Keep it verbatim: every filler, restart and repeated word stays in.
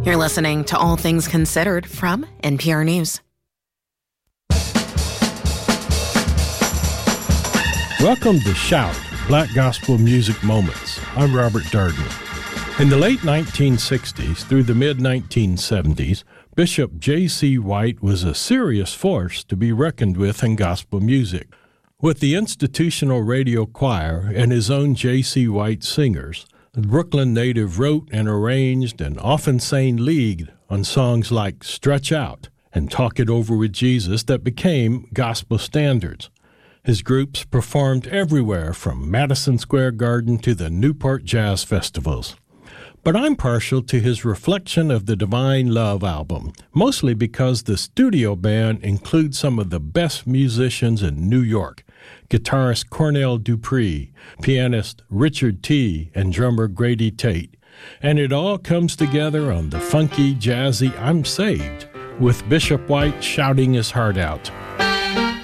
You're listening to All Things Considered from N P R News. Welcome to Shout, Black Gospel Music Moments. I'm Robert Darden. In the late nineteen sixties through the mid nineteen seventies, Bishop J C White was a serious force to be reckoned with in gospel music. With the institutional radio choir and his own J C White singers, the Brooklyn native wrote and arranged and often sang lead on songs like Stretch Out and Talk It Over with Jesus that became gospel standards. His groups performed everywhere from Madison Square Garden to the Newport Jazz Festivals. But I'm partial to his Reflection of the Divine Love album, mostly because the studio band includes some of the best musicians in New York, guitarist Cornell Dupree, pianist Richard T., and drummer Grady Tate. And it all comes together on the funky, jazzy I'm Saved, with Bishop White shouting his heart out.